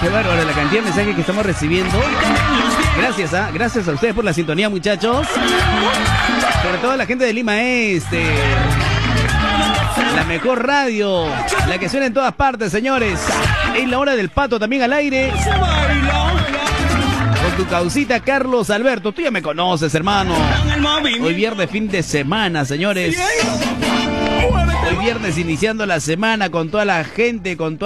Qué bárbaro la cantidad de mensajes que estamos recibiendo. Gracias a ustedes por la sintonía, muchachos. Sobre todo a la gente de Lima Este. La mejor radio, la que suena en todas partes, señores. Es la hora del pato también al aire. Con tu causita, Carlos Alberto. Tú ya me conoces, hermano. Hoy viernes, fin de semana, señores. Hoy viernes iniciando la semana con toda la gente, con toda